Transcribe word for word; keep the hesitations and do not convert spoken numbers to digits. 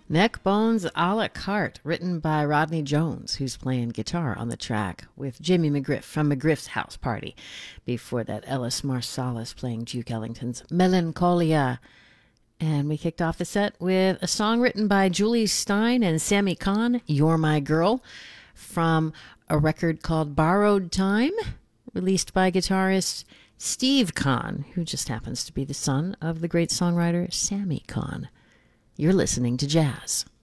Neck Bones a la carte, written by Rodney Jones, who's playing guitar on the track, with Jimmy McGriff from McGriff's House Party. Before that, Ellis Marsalis playing Duke Ellington's Melancholia. And we kicked off the set with a song written by Julie Stein and Sammy Kahn, You're My Girl, from a record called Borrowed Time, released by guitarist Steve Kahn, who just happens to be the son of the great songwriter Sammy Kahn. You're listening to Jazz.